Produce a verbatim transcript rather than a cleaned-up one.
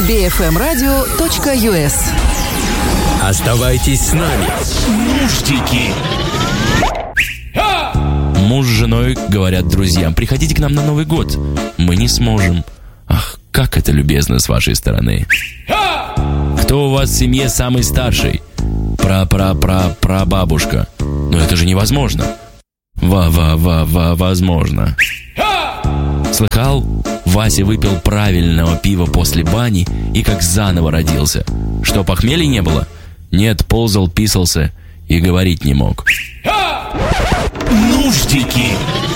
би эф эм радио точка ю эс. Оставайтесь с нами. Нуждики. Муж с женой говорят друзьям: приходите к нам на Новый год. Мы не сможем. Ах, как это любезно с вашей стороны. Кто у вас в семье самый старший? Пра-пра-пра-пра-бабушка. Но это же невозможно. Ва-ва-ва-ва-возможно. Слыхал? Вася выпил правильного пива после бани и как заново родился. Что, похмелья не было? Нет, ползал, писался и говорить не мог. Нуждики.